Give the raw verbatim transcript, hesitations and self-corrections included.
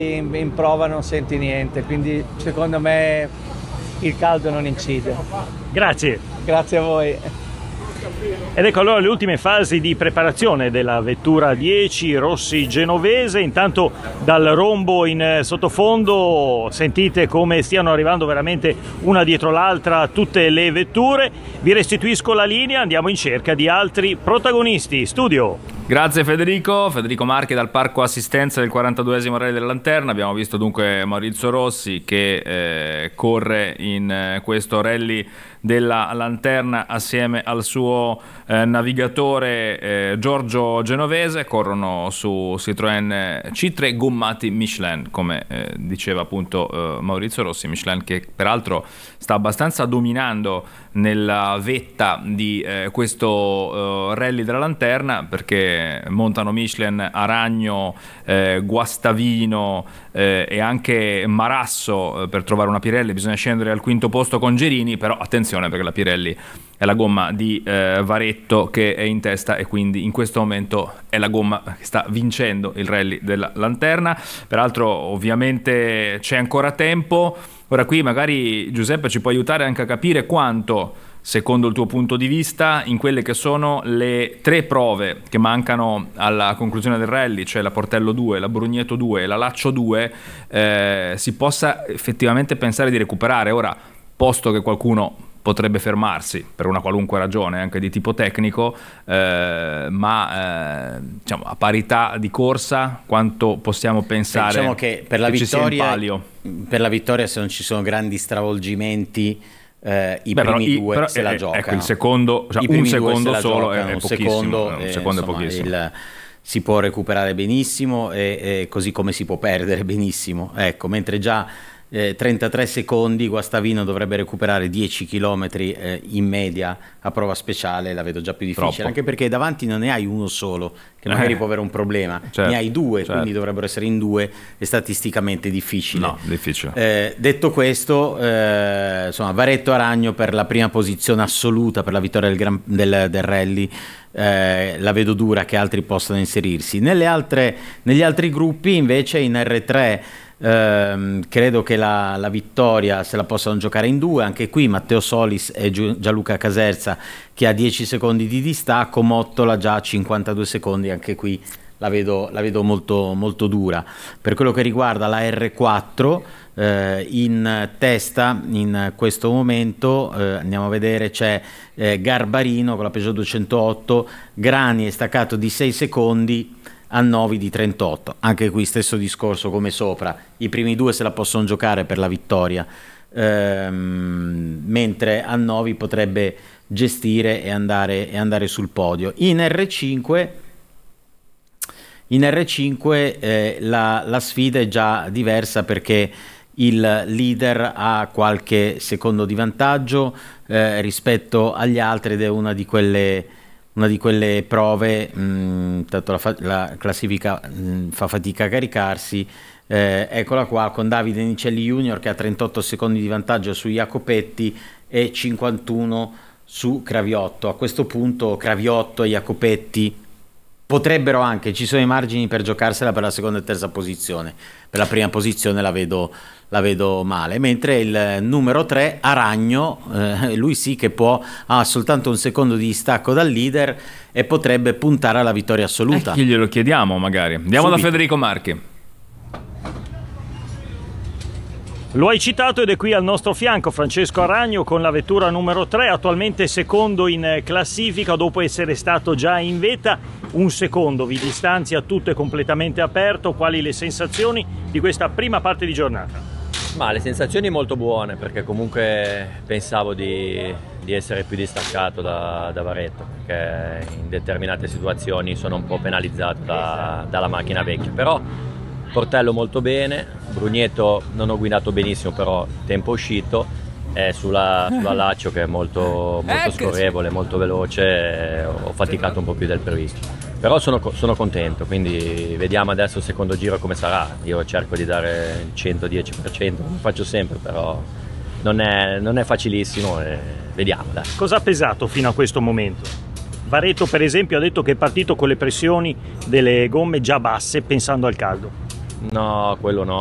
In, in prova non senti niente, quindi secondo me il caldo non incide. Grazie. Grazie a voi. Ed ecco allora le ultime fasi di preparazione della vettura dieci Rossi Genovese. Intanto dal rombo in sottofondo sentite come stiano arrivando veramente una dietro l'altra tutte le vetture. Vi restituisco la linea, andiamo in cerca di altri protagonisti. Studio. Grazie Federico, Federico Marchi dal Parco Assistenza del quarantaduesimo Rally della Lanterna. Abbiamo visto dunque Maurizio Rossi che eh, corre in eh, questo Rally della Lanterna assieme al suo eh, navigatore eh, Giorgio Genovese. Corrono su Citroën C tre gommati Michelin, come eh, diceva appunto eh, Maurizio Rossi. Michelin che peraltro sta abbastanza dominando nella vetta di eh, questo eh, Rally della Lanterna, perché montano Michelin, Aragno, eh, Guastavino eh, e anche Marasso. Eh, per trovare una Pirelli bisogna scendere al quinto posto con Gerini, però attenzione perché la Pirelli è la gomma di eh, Varetto che è in testa e quindi in questo momento è la gomma che sta vincendo il Rally della Lanterna. Peraltro ovviamente c'è ancora tempo. Ora qui magari Giuseppe ci può aiutare anche a capire quanto, secondo il tuo punto di vista, in quelle che sono le tre prove che mancano alla conclusione del rally, cioè la Portello due, la Brugneto due e la Laccio due, eh, si possa effettivamente pensare di recuperare. Ora, posto che qualcuno potrebbe fermarsi per una qualunque ragione, anche di tipo tecnico, eh, ma eh, diciamo, a parità di corsa, quanto possiamo pensare? Diciamo che per la che vittoria, per la vittoria, se non ci sono grandi stravolgimenti, eh, i Beh, primi però, due però, se la eh, giocano. Ecco, il secondo, cioè un secondo solo è, è pochissimo. Secondo, un eh, secondo insomma, è pochissimo. Il, si può recuperare benissimo, e, e così come si può perdere benissimo. Ecco, mentre già Eh, trentatré secondi, Guastavino dovrebbe recuperare dieci chilometri eh, in media a prova speciale, la vedo già più difficile. Troppo. Anche perché davanti non ne hai uno solo che magari eh. può avere un problema, certo, ne hai due, certo. Quindi dovrebbero essere in due, è statisticamente difficile. No, difficile. Eh, detto questo, eh, insomma, Varetto Aragno per la prima posizione assoluta per la vittoria del, gran, del, del rally. Eh, la vedo dura che altri possano inserirsi. Nelle altre, negli altri gruppi invece in erre tre ehm, credo che la, la vittoria se la possano giocare in due. Anche qui Matteo Solis e Gianluca Caserza che ha dieci secondi di distacco, Mottola già a cinquantadue secondi, anche qui la vedo, la vedo molto, molto dura. Per quello che riguarda la erre quattro, eh, in testa in questo momento, eh, andiamo a vedere, c'è eh, Garbarino con la Peugeot duecentootto, Grani è staccato di sei secondi, Annovi di trentotto. Anche qui stesso discorso come sopra, i primi due se la possono giocare per la vittoria, ehm, mentre Annovi potrebbe gestire e andare, e andare sul podio. In erre cinque In erre cinque eh, la, la sfida è già diversa perché il leader ha qualche secondo di vantaggio eh, rispetto agli altri ed è una di quelle, una di quelle prove, mh, tanto la, fa, la classifica mh, fa fatica a caricarsi. Eh, eccola qua con Davide Nicelli Junior che ha trentotto secondi di vantaggio su Jacopetti e cinquantuno su Craviotto. A questo punto Craviotto e Jacopetti potrebbero anche, ci sono i margini per giocarsela per la seconda e terza posizione. Per la prima posizione la vedo, la vedo male, mentre il numero tre Aragno, eh, lui sì che può, ha soltanto un secondo di distacco dal leader e potrebbe puntare alla vittoria assoluta. Eh, chi glielo chiediamo magari? Andiamo Subito. da Federico Marchi. Lo hai citato ed è qui al nostro fianco Francesco Aragno con la vettura numero tre, attualmente secondo in classifica dopo essere stato già in vetta. Un secondo vi distanzia, tutto è completamente aperto. Quali le sensazioni di questa prima parte di giornata? Ma le sensazioni molto buone, perché comunque pensavo di, di essere più distaccato da, da Varetto, perché in determinate situazioni sono un po' penalizzato da, dalla macchina vecchia, però Portello molto bene, Brugneto non ho guidato benissimo, però tempo uscito, è sulla, sulla Laccio che è molto, molto scorrevole, molto veloce, ho faticato un po' più del previsto, però sono, sono contento, quindi vediamo adesso il secondo giro come sarà. Io cerco di dare il centodieci per cento come faccio sempre, però non è, non è facilissimo e vediamo dai. Cosa ha pesato fino a questo momento? Varetto per esempio ha detto che è partito con le pressioni delle gomme già basse pensando al caldo. No, quello no.